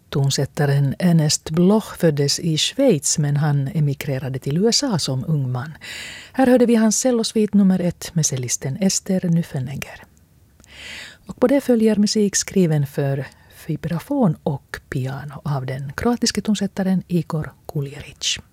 Tonsättaren Ernest Bloch föddes i Schweiz men han emigrerade till USA som ung man. Här hörde vi hans cellosvit nummer 1 med cellisten Ester Nuffenegger. Och på det följer musik skriven för vibrafon och piano av den kroatiske tonsättaren Igor Kuljerić.